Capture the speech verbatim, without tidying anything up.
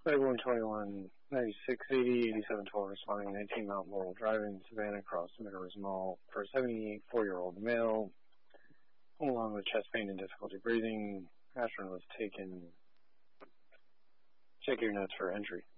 February twenty-one, ninety-six eighty, eighty-seven twelve, responding nineteen Mount Laurel Drive in Savannah, Cross Meadows Mall for a seventy-four-year-old male, along with chest pain and difficulty breathing. Aspirin was taken. Check your notes for entry.